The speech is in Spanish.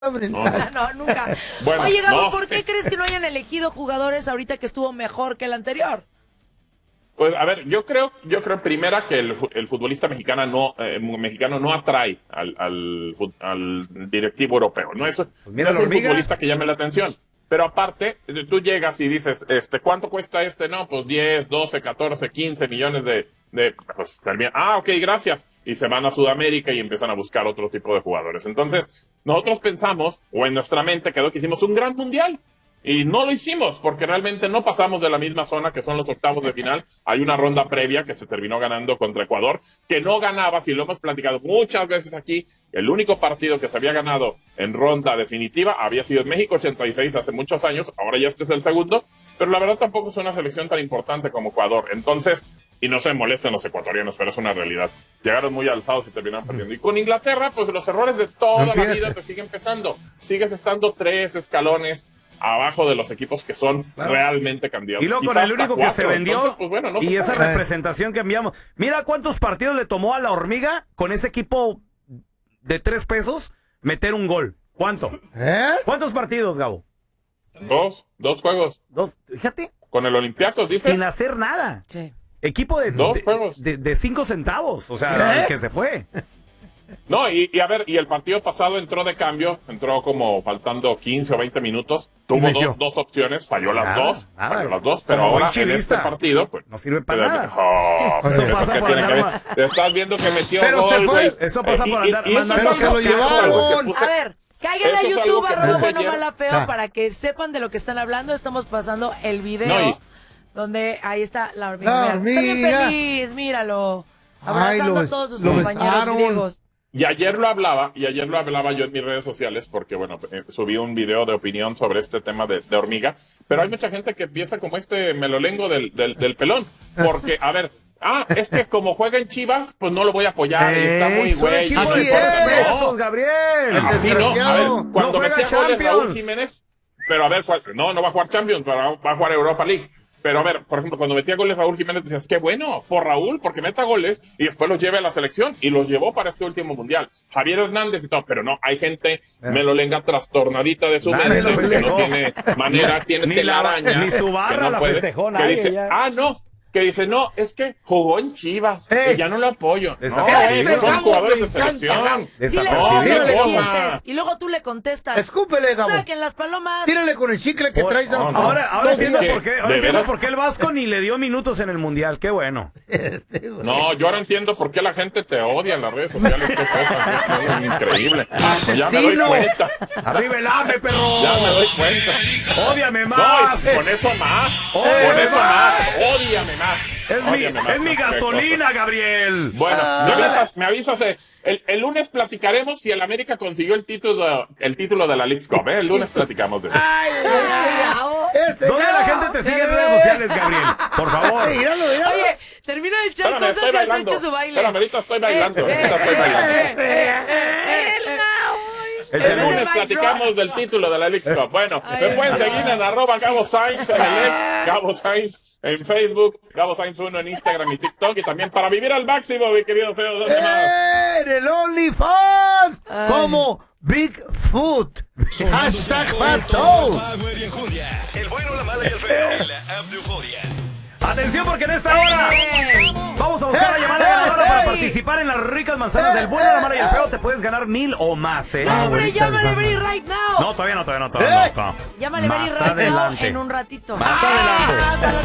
No, nunca. Bueno, Oye, Gabo, no. ¿por qué crees que no hayan elegido jugadores ahorita que estuvo mejor que el anterior? Pues a ver, yo creo primera que el futbolista mexicano no atrae al directivo europeo. No es, Pues no mira es la un hormiga. futbolista que llame la atención. Pero aparte, tú llegas y dices, ¿cuánto cuesta este? No, pues 10, 12, 14, 15 millones pues termina. Ok, gracias. Y se van a Sudamérica y empiezan a buscar otro tipo de jugadores. Entonces, nosotros pensamos, o en nuestra mente quedó que hicimos un gran mundial. Y no lo hicimos, porque realmente no pasamos de la misma zona que son los octavos de final. Hay una ronda previa que se terminó ganando contra Ecuador, que no ganaba, si lo hemos platicado muchas veces aquí, el único partido que se había ganado en ronda definitiva había sido en México 86 hace muchos años, ahora ya este es el segundo, pero la verdad tampoco es una selección tan importante como Ecuador. Entonces, y no se molesten los ecuatorianos, pero es una realidad. Llegaron muy alzados y terminaron perdiendo. Y con Inglaterra, pues los errores de toda la vida te siguen pesando. Sigues estando 3 escalones abajo de los equipos que son realmente candidatos. Y luego con Quizás el único hasta que se 4. vendió. Entonces, pues bueno, no y se esa puede. representación que enviamos. Mira cuántos partidos le tomó a la hormiga con ese equipo de 3 pesos meter un gol. ¿Cuánto? ¿Cuántos partidos, Gabo? 2 juegos. 2. Fíjate. Con el Olympiacos, dices. Sin hacer nada. Sí. Equipo de 2 juegos. de 5 centavos. O sea, el que se fue. No, y a ver, y el partido pasado entró de cambio, entró como faltando 15 o 20 minutos, tuvo dos opciones, falló las dos, pero Como ahora buen en este chivista. partido, pues... No sirve para nada. Eso pasa por andar estás viendo que metió Pero se gol, fue. güey. Eso pasa por andar y eso es mandando algo que lo que llevaron. puse- A ver, cáiganle a Eso es algo YouTube, que arroba puse bueno, ayer. mala, feo, para que sepan de lo que están hablando. Estamos pasando el video donde ahí está la hormiga. La Mira, está bien hormiga. feliz, míralo. Ay, Abrazando lo a todos sus lo compañeros besaron. griegos. Y ayer lo hablaba yo en mis redes sociales porque, bueno, subí un video de opinión sobre este tema de hormiga, pero hay mucha gente que piensa como melolengo del pelón, porque, a ver, es que como juega en Chivas, pues no lo voy a apoyar, y está muy Son güey. equipos Así de 3 es. pesos, Gabriel. Así no, a ver, Desgraciado. cuando No juega metía goles Raúl Champions. Jiménez, pero a ver, no va a jugar Champions, pero va a jugar Europa League. Pero a ver, por ejemplo, cuando metía goles Raúl Jiménez decías, qué bueno, por Raúl, porque meta goles y después los lleve a la selección, y los llevó para este último mundial. Javier Hernández y todo, pero no, hay gente melolenga trastornadita de su Nadie mente, lo que no festejó. tiene manera, tiene Ni telaraña. ni su barra que no la puede, festejó que nadie dice, ya. que dice, no, es que jugó en Chivas, y ya no lo apoyo. No, Desapercibido. son Gabo jugadores me de selección. encanta. Dile No, cómo qué le cosa. sientes. Y luego tú le contestas. Escúpele, Gabo. Saquen las palomas. Tírale con el chicle que traes. no. Ahora entiendo ¿Qué? por qué. Ahora ¿De entiendo veras? por qué el Vasco ni le dio minutos en el Mundial. Qué bueno. No, yo ahora entiendo por qué la gente te odia en las redes sociales. Qué cosa, es increíble. Ya me doy ¡Asesino! cuenta. ¡Arriba el AME, perro! Ya me doy cuenta. ¡Ódiame No, más! y con eso más. Ódiame Con eso más. más. Ódiame más. Ódiame más. Es mi Qué gasolina, Gabriel. Bueno, me avisas. El lunes platicaremos si el América consiguió el título de la Leagues Cup. El lunes platicamos de eso. ¿Dónde la gente te sigue en redes sociales, Gabriel? Por favor. Míralo. Oye, termina de echar Espérame, cosas estoy que has bailando. hecho su baile. Espérame, ahorita estoy bailando. El lunes platicamos del título de la Leagues Cup. Bueno, me pueden seguir en @Gabo Sainz en el ex, Gabo Sainz en Facebook, Gabo Sainz 1 en Instagram y TikTok, y también para vivir al máximo, mi querido Feo, ¿dónde más? En el OnlyFans. Como Bigfoot. Hashtag Fato. Power y Julia. El bueno, la mala y el feo. La app de Euforia. Atención, porque en esta hora vamos a buscar la llamada ganadora para participar en las ricas manzanas del bueno, la mala y el feo. Te puedes ganar 1000 o más, ¿eh? ¡Hombre, llámale very right now! No, todavía no. Llámale very Más right now adelante. en un ratito. Más adelante.